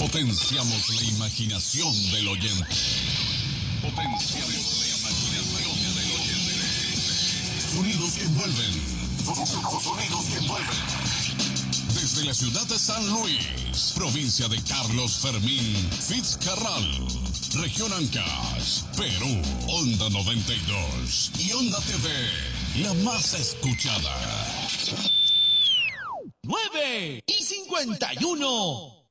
Potenciamos la imaginación del oyente. Potenciamos la imaginación del oyente. Sonidos que envuelven. Sonidos que envuelven. Desde la ciudad de San Luis, provincia de Carlos Fermín Fitzcarral, región Ancash, Perú, Onda 92 y Onda TV, la más escuchada. 9:51.